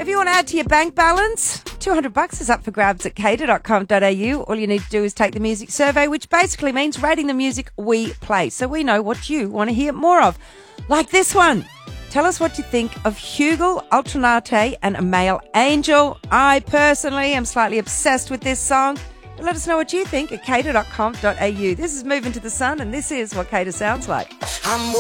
If you want to add to your bank balance, $200 is up for grabs at cater.com.au. All you need to do is take the music survey, which basically means rating the music we play, so we know what you want to hear more of. Like this one. Tell us what you think of Hugel, Ultranate and A Male Angel. I personally am slightly obsessed with this song. But let us know what you think at cater.com.au. This is Moving to the Sun, and this is what Cater sounds like.